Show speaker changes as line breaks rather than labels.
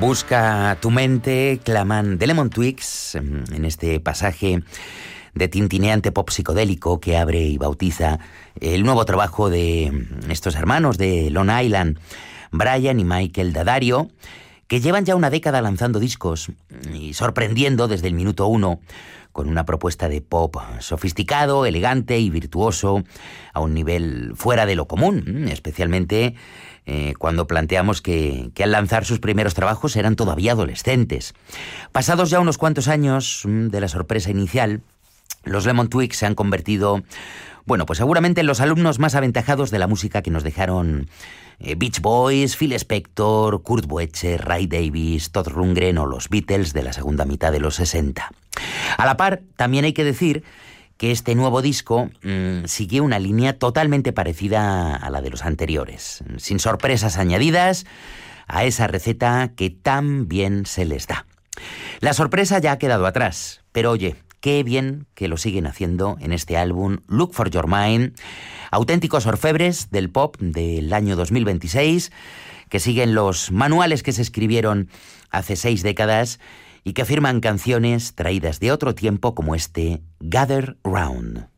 Busca tu mente, claman The Lemon Twigs en este pasaje de tintineante pop psicodélico que abre y bautiza el nuevo trabajo de estos hermanos de Long Island, Brian y Michael D'Addario, que llevan ya una década lanzando discos y sorprendiendo desde el minuto uno con una propuesta de pop sofisticado, elegante y virtuoso a un nivel fuera de lo común, especialmente cuando planteamos que al lanzar sus primeros trabajos eran todavía adolescentes. Pasados ya unos cuantos años de la sorpresa inicial, los Lemon Twigs se han convertido, bueno, pues seguramente en los alumnos más aventajados de la música que nos dejaron Beach Boys, Phil Spector, Kurt Busiek, Ray Davies, Todd Rundgren o los Beatles de la segunda mitad de los 60. A la par, también hay que decir que este nuevo disco sigue una línea totalmente parecida a la de los anteriores, sin sorpresas añadidas a esa receta que tan bien se les da. La sorpresa ya ha quedado atrás, pero oye, qué bien que lo siguen haciendo en este álbum Look for Your Mind, auténticos orfebres del pop del año 2026, que siguen los manuales que se escribieron hace 6 décadas y que firman canciones traídas de otro tiempo como este Gather Round.